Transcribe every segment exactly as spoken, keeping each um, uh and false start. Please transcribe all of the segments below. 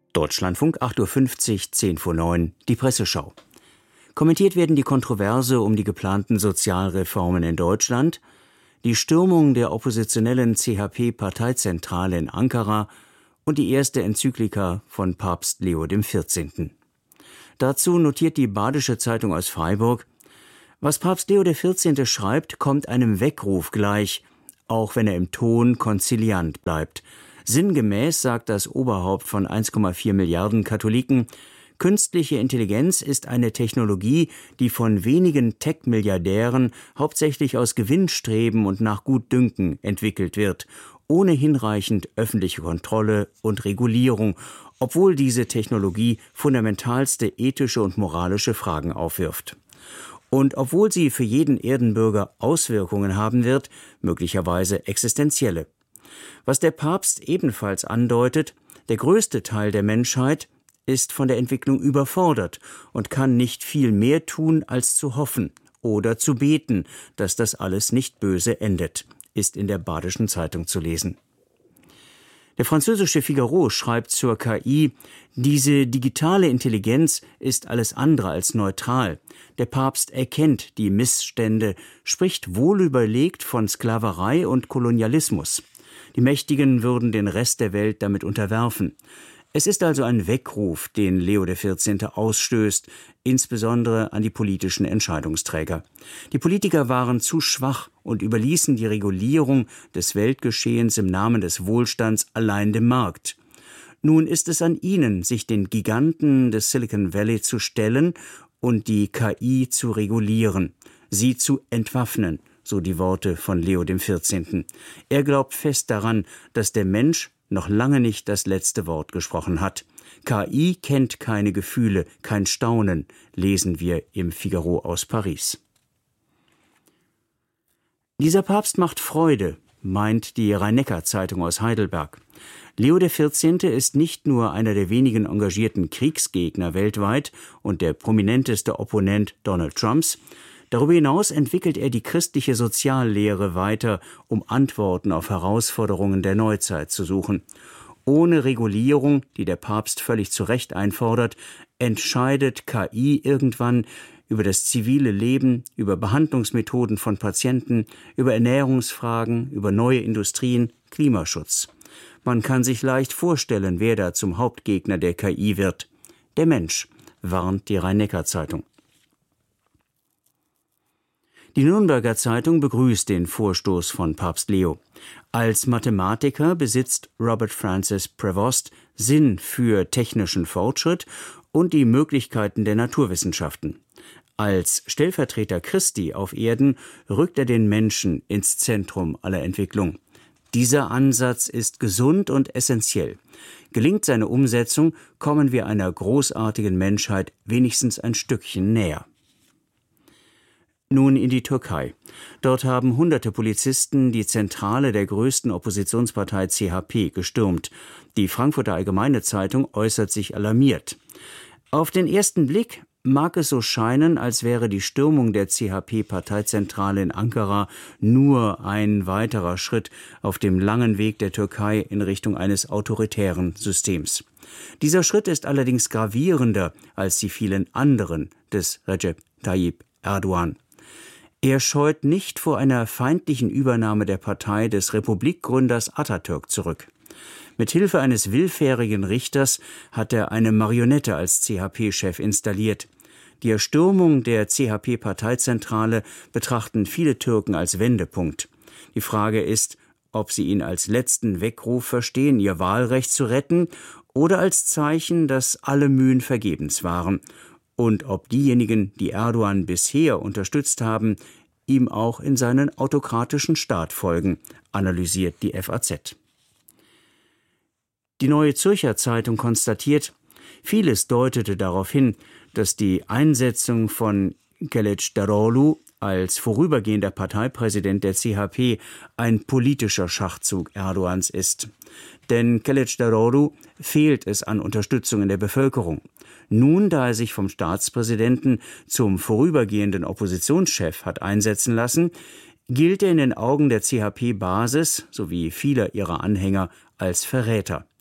Deutschlandfunk, acht Uhr fünfzig, zehn vor neun, die Presseschau. Kommentiert werden die Kontroverse um die geplanten Sozialreformen in Deutschland, die Stürmung der oppositionellen C H P-Parteizentrale in Ankara und die erste Enzyklika von Papst Leo der vierzehnte. Dazu notiert die Badische Zeitung aus Freiburg: Was Papst Leo der vierzehnte schreibt, kommt einem Weckruf gleich, auch wenn er im Ton konziliant bleibt. Sinngemäß sagt das Oberhaupt von eins Komma vier Milliarden Katholiken: Künstliche Intelligenz ist eine Technologie, die von wenigen Tech-Milliardären hauptsächlich aus Gewinnstreben und nach Gutdünken entwickelt wird, ohne hinreichend öffentliche Kontrolle und Regulierung, obwohl diese Technologie fundamentalste ethische und moralische Fragen aufwirft. Und obwohl sie für jeden Erdenbürger Auswirkungen haben wird, möglicherweise existenzielle. Was der Papst ebenfalls andeutet: Der größte Teil der Menschheit ist von der Entwicklung überfordert und kann nicht viel mehr tun, als zu hoffen oder zu beten, dass das alles nicht böse endet, ist in der Badischen Zeitung zu lesen. Der französische Figaro schreibt zur K I: Diese digitale Intelligenz ist alles andere als neutral. Der Papst erkennt die Missstände, spricht wohlüberlegt von Sklaverei und Kolonialismus. Die Mächtigen würden den Rest der Welt damit unterwerfen. Es ist also ein Weckruf, den Leo der vierzehnte ausstößt, insbesondere an die politischen Entscheidungsträger. Die Politiker waren zu schwach und überließen die Regulierung des Weltgeschehens im Namen des Wohlstands allein dem Markt. Nun ist es an ihnen, sich den Giganten des Silicon Valley zu stellen und die K I zu regulieren, sie zu entwaffnen, so die Worte von Leo dem vierzehnten. Er glaubt fest daran, dass der Mensch noch lange nicht das letzte Wort gesprochen hat. K I kennt keine Gefühle, kein Staunen, lesen wir im Figaro aus Paris. Dieser Papst macht Freude, meint die Rhein-Neckar-Zeitung aus Heidelberg. Leo der vierzehnte ist nicht nur einer der wenigen engagierten Kriegsgegner weltweit und der prominenteste Opponent Donald Trumps. Darüber hinaus entwickelt er die christliche Soziallehre weiter, um Antworten auf Herausforderungen der Neuzeit zu suchen. Ohne Regulierung, die der Papst völlig zu Recht einfordert, entscheidet K I irgendwann über das zivile Leben, über Behandlungsmethoden von Patienten, über Ernährungsfragen, über neue Industrien, Klimaschutz. Man kann sich leicht vorstellen, wer da zum Hauptgegner der K I wird. Der Mensch, warnt die Rhein-Neckar-Zeitung. Die Nürnberger Zeitung begrüßt den Vorstoß von Papst Leo. Als Mathematiker besitzt Robert Francis Prevost Sinn für technischen Fortschritt und die Möglichkeiten der Naturwissenschaften. Als Stellvertreter Christi auf Erden rückt er den Menschen ins Zentrum aller Entwicklung. Dieser Ansatz ist gesund und essentiell. Gelingt seine Umsetzung, kommen wir einer großartigen Menschheit wenigstens ein Stückchen näher. Nun in die Türkei. Dort haben hunderte Polizisten die Zentrale der größten Oppositionspartei C H P gestürmt. Die Frankfurter Allgemeine Zeitung äußert sich alarmiert. Auf den ersten Blick mag es so scheinen, als wäre die Stürmung der C H P-Parteizentrale in Ankara nur ein weiterer Schritt auf dem langen Weg der Türkei in Richtung eines autoritären Systems. Dieser Schritt ist allerdings gravierender als die vielen anderen des Recep Tayyip Erdogan. Er scheut nicht vor einer feindlichen Übernahme der Partei des Republikgründers Atatürk zurück. Mit Hilfe eines willfährigen Richters hat er eine Marionette als C H P-Chef installiert. Die Erstürmung der C H P-Parteizentrale betrachten viele Türken als Wendepunkt. Die Frage ist, ob sie ihn als letzten Weckruf verstehen, ihr Wahlrecht zu retten, oder als Zeichen, dass alle Mühen vergebens waren. Und ob diejenigen, die Erdogan bisher unterstützt haben, ihm auch in seinen autokratischen Staat folgen, analysiert die F A Z. Die Neue Zürcher Zeitung konstatiert: Vieles deutete darauf hin, dass die Einsetzung von Kılıçdaroğlu als vorübergehender Parteipräsident der C H P ein politischer Schachzug Erdogans ist. Denn Kılıçdaroğlu fehlt es an Unterstützung in der Bevölkerung. Nun, da er sich vom Staatspräsidenten zum vorübergehenden Oppositionschef hat einsetzen lassen, gilt er in den Augen der C H P-Basis sowie vieler ihrer Anhänger als Verräter.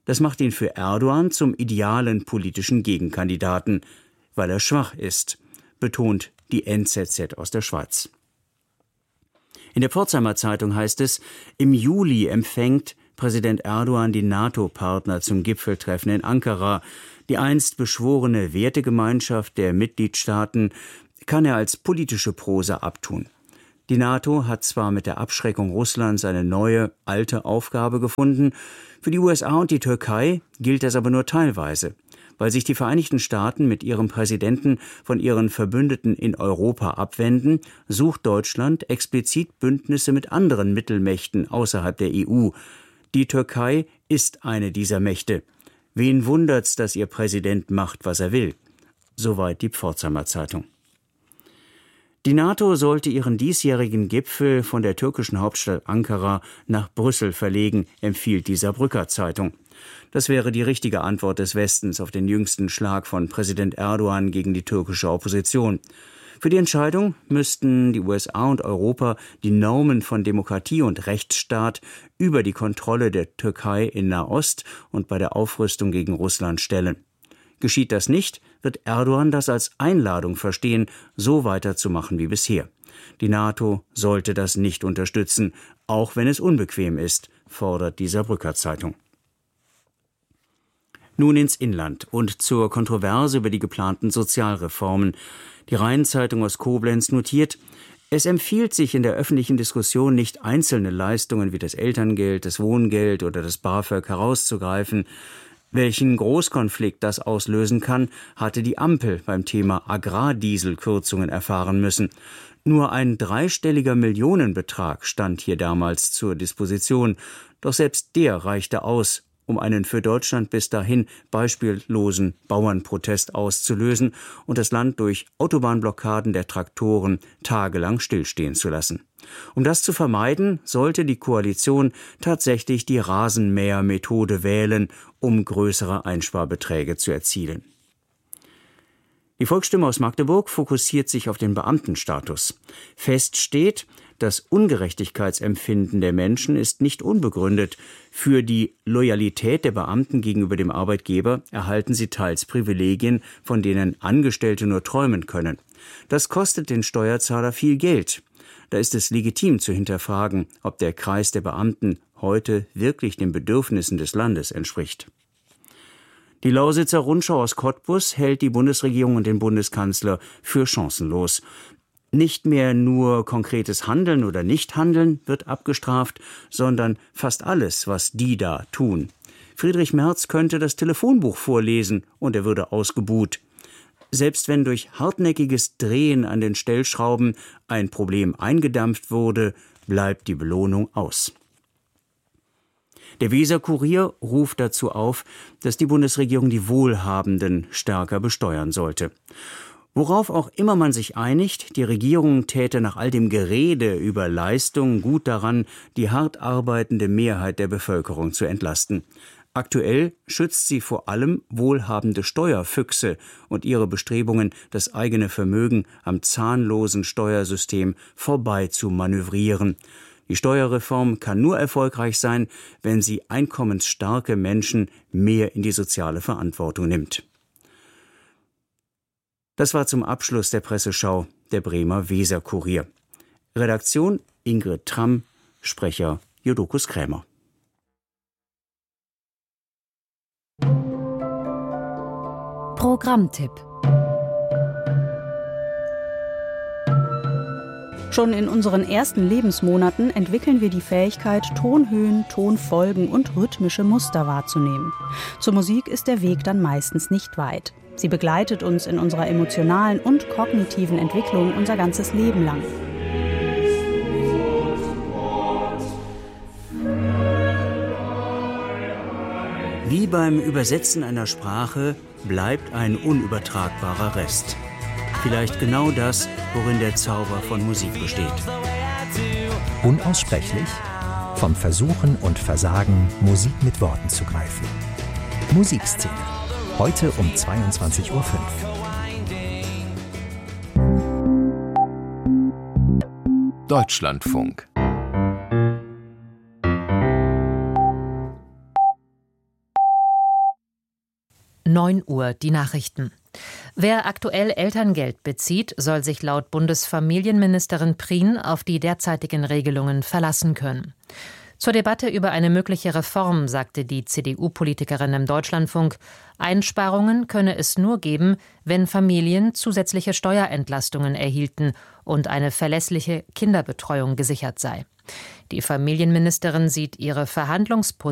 Das macht ihn für Erdogan zum idealen politischen Gegenkandidaten, weil er schwach ist, betont die N Z Z aus der Schweiz. In der Pforzheimer Zeitung heißt es, im Juli empfängt Präsident Erdogan die NATO-Partner zum Gipfeltreffen in Ankara. Die einst beschworene Wertegemeinschaft der Mitgliedstaaten kann er als politische Prosa abtun. Die NATO hat zwar mit der Abschreckung Russlands eine neue, alte Aufgabe gefunden, für die U S A und die Türkei gilt das aber nur teilweise. Weil sich die Vereinigten Staaten mit ihrem Präsidenten von ihren Verbündeten in Europa abwenden, sucht Deutschland explizit Bündnisse mit anderen Mittelmächten außerhalb der E U. Die Türkei ist eine dieser Mächte. Wen wundert's, dass ihr Präsident macht, was er will? Soweit die Pforzheimer Zeitung. Die NATO sollte ihren diesjährigen Gipfel von der türkischen Hauptstadt Ankara nach Brüssel verlegen, empfiehlt die Saarbrücker Zeitung. Das wäre die richtige Antwort des Westens auf den jüngsten Schlag von Präsident Erdogan gegen die türkische Opposition. Für die Entscheidung müssten die U S A und Europa die Normen von Demokratie und Rechtsstaat über die Kontrolle der Türkei in Nahost und bei der Aufrüstung gegen Russland stellen. Geschieht das nicht, wird Erdogan das als Einladung verstehen, so weiterzumachen wie bisher. Die NATO sollte das nicht unterstützen, auch wenn es unbequem ist, fordert die Saarbrücker Zeitung. Nun ins Inland und zur Kontroverse über die geplanten Sozialreformen. Die Rhein-Zeitung aus Koblenz notiert, es empfiehlt sich in der öffentlichen Diskussion nicht einzelne Leistungen wie das Elterngeld, das Wohngeld oder das BAföG herauszugreifen. Welchen Großkonflikt das auslösen kann, hatte die Ampel beim Thema Agrardieselkürzungen erfahren müssen. Nur ein dreistelliger Millionenbetrag stand hier damals zur Disposition. Doch selbst der reichte aus, um einen für Deutschland bis dahin beispiellosen Bauernprotest auszulösen und das Land durch Autobahnblockaden der Traktoren tagelang stillstehen zu lassen. Um das zu vermeiden, sollte die Koalition tatsächlich die Rasenmähermethode wählen, um größere Einsparbeträge zu erzielen. Die Volksstimme aus Magdeburg fokussiert sich auf den Beamtenstatus. Fest steht, das Ungerechtigkeitsempfinden der Menschen ist nicht unbegründet. Für die Loyalität der Beamten gegenüber dem Arbeitgeber erhalten sie teils Privilegien, von denen Angestellte nur träumen können. Das kostet den Steuerzahler viel Geld. Da ist es legitim zu hinterfragen, ob der Kreis der Beamten heute wirklich den Bedürfnissen des Landes entspricht. Die Lausitzer Rundschau aus Cottbus hält die Bundesregierung und den Bundeskanzler für chancenlos. Nicht mehr nur konkretes Handeln oder Nichthandeln wird abgestraft, sondern fast alles, was die da tun. Friedrich Merz könnte das Telefonbuch vorlesen und er würde ausgebuht. Selbst wenn durch hartnäckiges Drehen an den Stellschrauben ein Problem eingedampft wurde, bleibt die Belohnung aus. Der Weser-Kurier ruft dazu auf, dass die Bundesregierung die Wohlhabenden stärker besteuern sollte. Worauf auch immer man sich einigt, die Regierung täte nach all dem Gerede über Leistung gut daran, die hart arbeitende Mehrheit der Bevölkerung zu entlasten. Aktuell schützt sie vor allem wohlhabende Steuerfüchse und ihre Bestrebungen, das eigene Vermögen am zahnlosen Steuersystem vorbei zu manövrieren. Die Steuerreform kann nur erfolgreich sein, wenn sie einkommensstarke Menschen mehr in die soziale Verantwortung nimmt. Das war zum Abschluss der Presseschau der Bremer Weser-Kurier. Redaktion Ingrid Tramm, Sprecher Jodokus Krämer. Programmtipp. Schon in unseren ersten Lebensmonaten entwickeln wir die Fähigkeit, Tonhöhen, Tonfolgen und rhythmische Muster wahrzunehmen. Zur Musik ist der Weg dann meistens nicht weit. Sie begleitet uns in unserer emotionalen und kognitiven Entwicklung unser ganzes Leben lang. Wie beim Übersetzen einer Sprache bleibt ein unübertragbarer Rest. Vielleicht genau das, worin der Zauber von Musik besteht. Unaussprechlich? Vom Versuchen und Versagen, Musik mit Worten zu greifen. Musikszene. Heute um zweiundzwanzig Uhr fünf. Deutschlandfunk. neun Uhr die Nachrichten. Wer aktuell Elterngeld bezieht, soll sich laut Bundesfamilienministerin Prien auf die derzeitigen Regelungen verlassen können. Zur Debatte über eine mögliche Reform sagte die C D U-Politikerin im Deutschlandfunk, Einsparungen könne es nur geben, wenn Familien zusätzliche Steuerentlastungen erhielten und eine verlässliche Kinderbetreuung gesichert sei. Die Familienministerin sieht ihre Verhandlungsposition